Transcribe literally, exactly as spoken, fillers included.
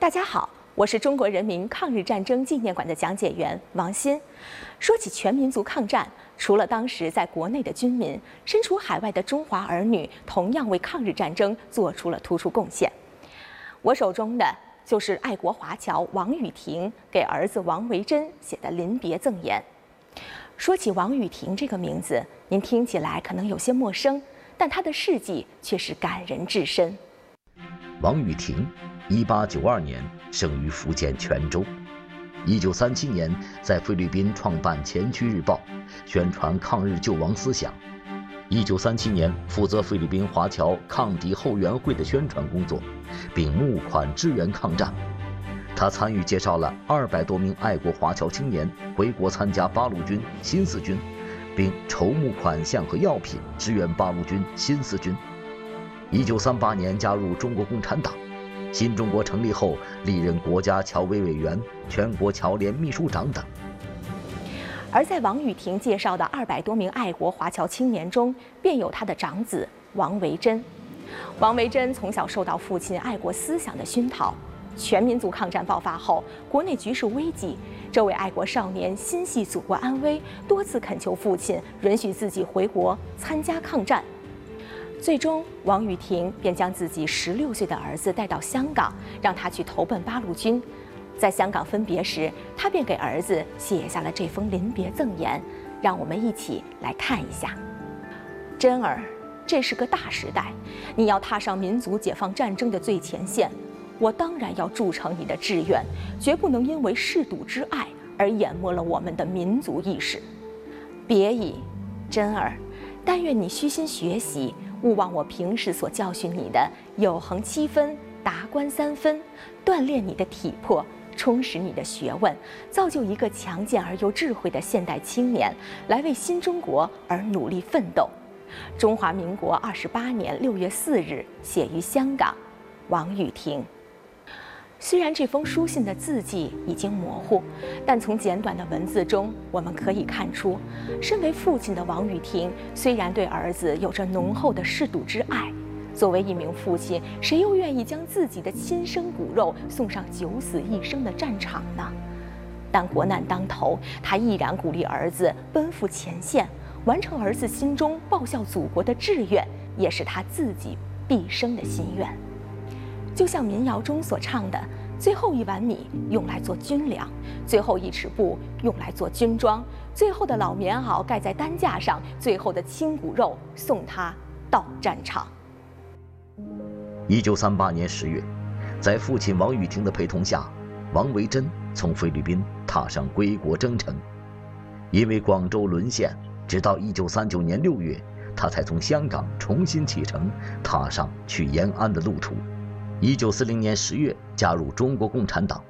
大家好，我是中国人民抗日战争纪念馆的讲解员王鑫。说起全民族抗战，除了当时在国内的军民，身处海外的中华儿女同样为抗日战争做出了突出贡献。我手中的就是爱国华侨王雨婷给儿子王维珍写的临别赠言。说起王雨婷这个名字，您听起来可能有些陌生，但她的事迹却是感人至深。 王雨婷，一八九二年生于福建泉州，一九三七年在菲律宾创办《前驱日报》，宣传抗日救亡思想。一九三七年负责菲律宾华侨抗敌后援会的宣传工作，并募款支援抗战。他参与介绍了二百多名爱国华侨青年回国参加八路军、新四军，并筹募款项和药品支援八路军、新四军。一九三八年加入中国共产党，新中国成立后历任国家侨委委员、全国侨联秘书长等。 而在王雨婷介绍的二百多名爱国华侨青年中，便有他的长子王维珍。王维珍从小受到父亲爱国思想的熏陶，全民族抗战爆发后，国内局势危急，这位爱国少年心系祖国安危，多次恳求父亲允许自己回国参加抗战。最终，王雨婷便将自己十六岁的儿子带到香港，让他去投奔八路军。在香港分别时，他便给儿子写下了这封临别赠言，让我们一起来看一下。珍儿，这是个大时代，你要踏上民族解放战争的最前线，我当然要铸成你的志愿，绝不能因为嗜赌之爱而淹没了我们的民族意识。别矣，珍儿，但愿你虚心学习，勿忘我平时所教训你的有恒七分，达观三分，锻炼你的体魄，充实你的学问，造就一个强健而又智慧的现代青年，来为新中国而努力奋斗。中华民国二十八年六月四日，写于香港，王雨婷。虽然这封书信的字迹已经模糊，但从简短的文字中，我们可以看出，身为父亲的王雨婷虽然对儿子有着浓厚的嗜赌之爱，作为一名父亲，谁又愿意将自己的亲生骨肉送上九死一生的战场呢？但国难当头，他毅然鼓励儿子奔赴前线，完成儿子心中报效祖国的志愿，也是他自己毕生的心愿。就像民谣中所唱的，最后一碗米用来做军粮，最后一尺布用来做军装，最后的老棉袄盖在担架上，最后的亲骨肉送他到战场。 一九三八年十月，在父亲王雨婷的陪同下，王维珍从菲律宾踏上归国征程。因为广州沦陷，直到一九三九年六月，他才从香港重新启程，踏上去延安的路途。一九四零年十月加入中国共产党，